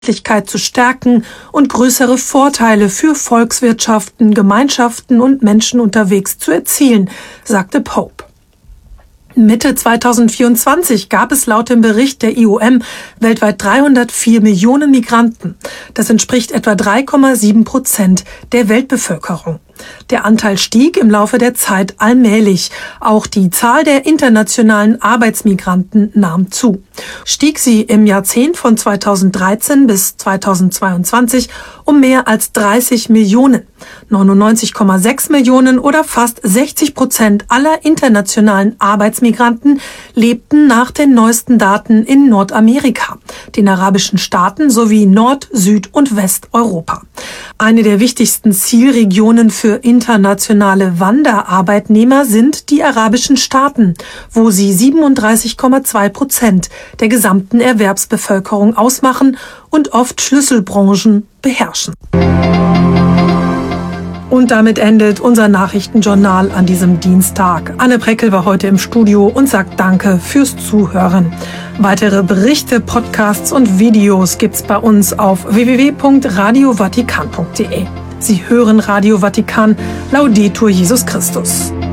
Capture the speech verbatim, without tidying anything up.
zu stärken und größere Vorteile für Volkswirtschaften, Gemeinschaften und Menschen unterwegs zu erzielen, sagte Pope. Mitte zweitausendvierundzwanzig gab es laut dem Bericht der I O M weltweit dreihundertvier Millionen Migranten. Das entspricht etwa drei Komma sieben Prozent der Weltbevölkerung. Der Anteil stieg im Laufe der Zeit allmählich. Auch die Zahl der internationalen Arbeitsmigranten nahm zu. Stieg sie im Jahrzehnt von zweitausenddreizehn bis zweitausendzweiundzwanzig um mehr als dreißig Millionen. neunundneunzig Komma sechs Millionen oder fast sechzig Prozent aller internationalen Arbeitsmigranten lebten nach den neuesten Daten in Nordamerika, den arabischen Staaten sowie Nord-, Süd- und Westeuropa. Eine der wichtigsten Zielregionen für internationale Wanderarbeitnehmer sind die arabischen Staaten, wo sie siebenunddreißig Komma zwei Prozent der gesamten Erwerbsbevölkerung ausmachen und oft Schlüsselbranchen beherrschen. Und damit endet unser Nachrichtenjournal an diesem Dienstag. Anne Breckel war heute im Studio und sagt Danke fürs Zuhören. Weitere Berichte, Podcasts und Videos gibt's bei uns auf w w w punkt radio vatikan punkt d e. Sie hören Radio Vatikan, Laudetur Jesus Christus.